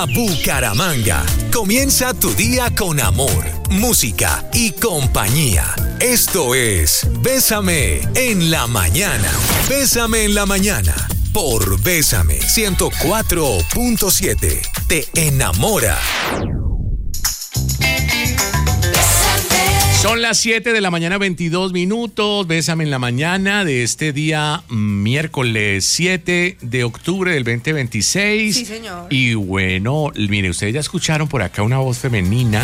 Bucaramanga. Comienza tu día con amor, música y compañía. Esto es Bésame en la Mañana. Bésame en la Mañana por Bésame 104.7. Te enamora. Son las 7 de la mañana, 22 minutos. Bésame en la mañana de este día miércoles 7 de octubre del 2026. Sí, señor. Y bueno, mire, ustedes ya escucharon por acá una voz femenina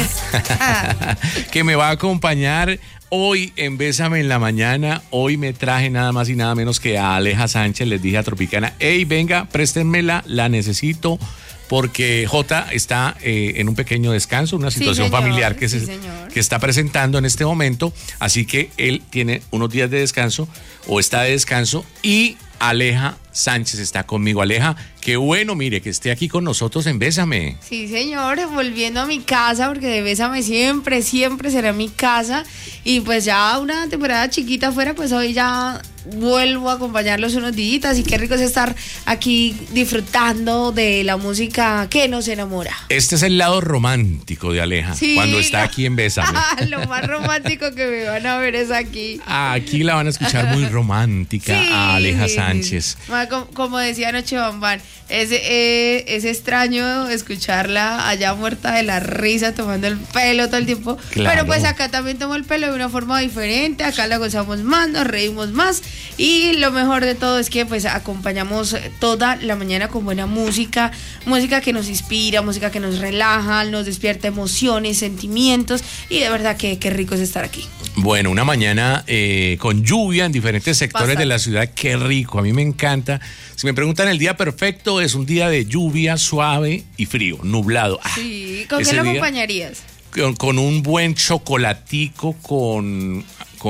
que me va a acompañar hoy en Bésame en la Mañana. Hoy me traje nada más y nada menos que a Aleja Sánchez. Les dije a Tropicana, hey, venga, préstenmela, la necesito. Porque Jota está en un pequeño descanso, una situación familiar que está presentando en este momento. Así que él tiene unos días de descanso o está de descanso y Aleja Sánchez está conmigo. Aleja, qué bueno, mire, que esté aquí con nosotros en Bésame. Sí, señor, volviendo a mi casa, porque de Bésame siempre será mi casa. Y pues ya una temporada chiquita afuera, pues hoy ya vuelvo a acompañarlos unos días. Y qué rico es estar aquí disfrutando de la música que nos enamora. Este es el lado romántico de Aleja, sí, cuando está aquí en Bésame. Lo más romántico que me van a ver es aquí. Aquí la van a escuchar muy romántica, sí, a Aleja Sánchez. Como decía anoche Bambán, es extraño escucharla allá muerta de la risa, tomando el pelo todo el tiempo. Claro. Pero pues acá también tomo el pelo de una forma diferente, acá la gozamos más, nos reímos más. Y lo mejor de todo es que pues acompañamos toda la mañana con buena música, música que nos inspira, música que nos relaja, nos despierta emociones, sentimientos, y de verdad que qué rico es estar aquí. Bueno, una mañana con lluvia en diferentes sectores de la ciudad, qué rico, a mí me encanta. Si me preguntan el día perfecto, es un día de lluvia suave y frío, nublado. Sí, ¿con qué lo acompañarías? Con un buen chocolatico, con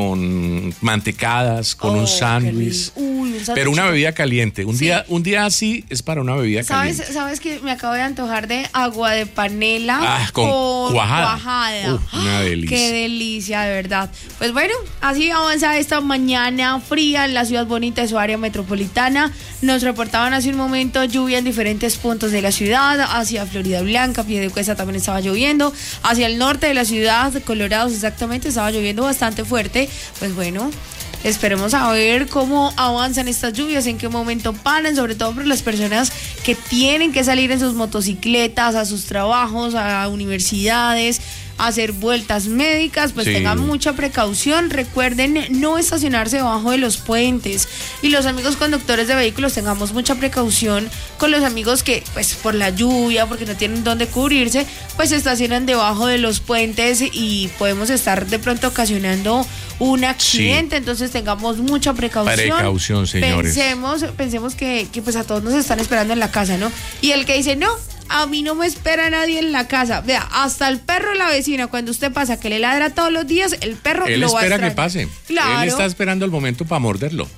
mantecadas, con un sándwich. Pero una bebida caliente. Un día así es para una bebida caliente. ¿Sabes que me acabo de antojar de agua de panela con cuajada? Una delicia. Qué delicia, de verdad. Pues bueno, así avanza esta mañana fría en la ciudad bonita de su área metropolitana. Nos reportaban hace un momento lluvia en diferentes puntos de la ciudad. Hacia Florida Blanca, Piedecuesta también estaba lloviendo. Hacia el norte de la ciudad, Colorados exactamente, estaba lloviendo bastante fuerte. Pues bueno, esperemos a ver cómo avanzan estas lluvias, en qué momento paran, sobre todo por las personas que tienen que salir en sus motocicletas a sus trabajos, a universidades, a hacer vueltas médicas, pues sí, tengan mucha precaución. Recuerden no estacionarse debajo de los puentes, y los amigos conductores de vehículos tengamos mucha precaución con los amigos que pues por la lluvia, porque no tienen dónde cubrirse, pues se estacionan debajo de los puentes y podemos estar de pronto ocasionando un accidente. Sí. Entonces tengamos mucha precaución. Precaución, señores. Pensemos que pues a todos nos están esperando en la casa, ¿no? Y el que dice, no, a mí no me espera nadie en la casa. Vea, hasta el perro de la vecina, cuando usted pasa que le ladra todos los días, el perro él lo va a extrañar. Él espera que pase. Claro. Él está esperando el momento para morderlo.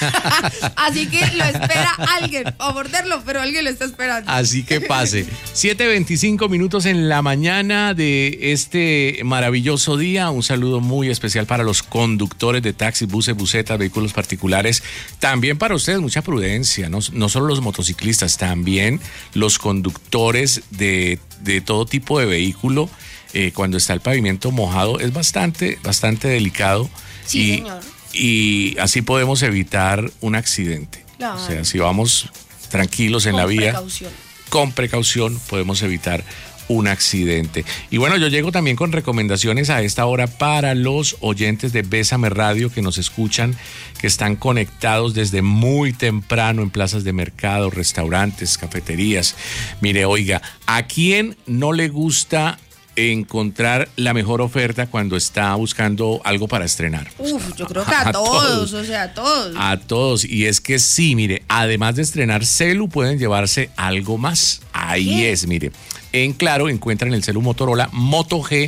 Así que lo espera alguien, a morderlo, pero alguien lo está esperando. Así que pase. 7:25 minutos en la mañana de este maravilloso día. Un saludo muy especial para los conductores de taxis, buses, busetas, vehículos particulares. También para ustedes, mucha prudencia. No solo los motociclistas, también los conductores de todo tipo de vehículo. Cuando está el pavimento mojado es bastante delicado. Sí, señor. Y así podemos evitar un accidente. Claro. O sea, si vamos tranquilos en la vía, con precaución podemos evitar un accidente. Y bueno, yo llego también con recomendaciones a esta hora para los oyentes de Bésame Radio que nos escuchan, que están conectados desde muy temprano en plazas de mercado, restaurantes, cafeterías. Mire, oiga, ¿a quién no le gusta encontrar la mejor oferta cuando está buscando algo para estrenar? Yo creo que a todos, o sea, a todos. A todos, y es que sí, mire, además de estrenar celu, pueden llevarse algo más. Ahí es, mire. En Claro encuentran el celu Motorola Moto G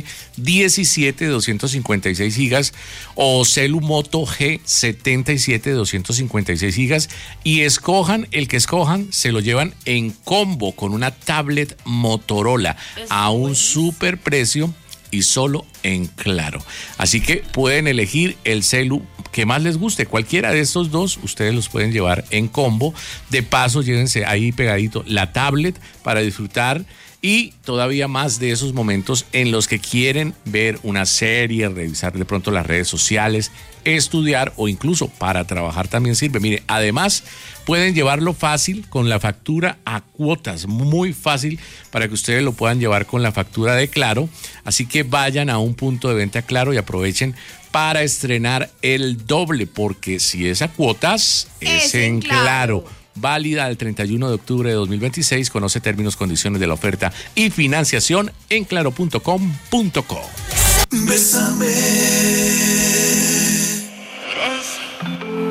17 de 256 gigas o celu Moto G 77 de 256 gigas y escojan el que escojan, se lo llevan en combo con una tablet Motorola a un super precio y solo en Claro. Así que pueden elegir el celu que más les guste. Cualquiera de estos dos, ustedes los pueden llevar en combo. De paso, llévense ahí pegadito la tablet para disfrutar y todavía más de esos momentos en los que quieren ver una serie, revisar de pronto las redes sociales, estudiar o incluso para trabajar también sirve. Mire, además pueden llevarlo fácil con la factura a cuotas, muy fácil para que ustedes lo puedan llevar con la factura de Claro. Así que vayan a un punto de venta Claro y aprovechen para estrenar el doble, porque si es a cuotas, es en Claro. Válida el 31 de octubre de 2026. Conoce términos, condiciones de la oferta y financiación en claro.com.co. Bésame.